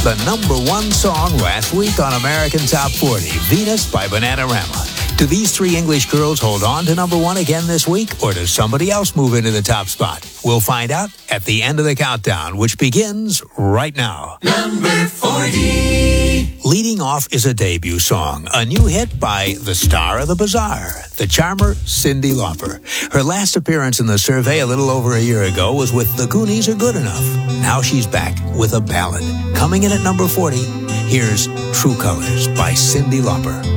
The number one song last week on American Top 40, Venus by Bananarama. Do these three English girls hold on to number one again this week, or does somebody else move into the top spot? We'll find out at the end of the countdown, which begins right now. Number 40. Leading off is a debut song, a new hit by the star of the bazaar, the charmer Cyndi Lauper. Her last appearance in the survey a little over a year ago was with The Goonies Are Good Enough. Now she's back with a ballad. Coming in at number 40, here's True Colors by Cyndi Lauper.